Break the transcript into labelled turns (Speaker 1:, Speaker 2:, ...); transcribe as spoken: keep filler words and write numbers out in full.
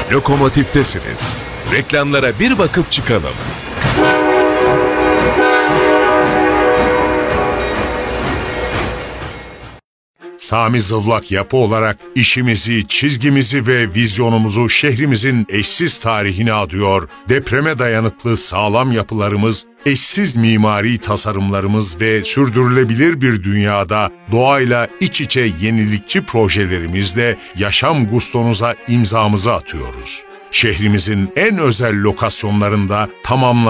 Speaker 1: Lokomotiftesiniz. Reklamlara bir bakıp çıkalım.
Speaker 2: Sami Zıvlak Yapı olarak işimizi, çizgimizi ve vizyonumuzu şehrimizin eşsiz tarihine adıyor, depreme dayanıklı sağlam yapılarımız, eşsiz mimari tasarımlarımız ve sürdürülebilir bir dünyada doğayla iç içe yenilikçi projelerimizle yaşam gustonuza imzamızı atıyoruz. Şehrimizin en özel lokasyonlarında tamamlanan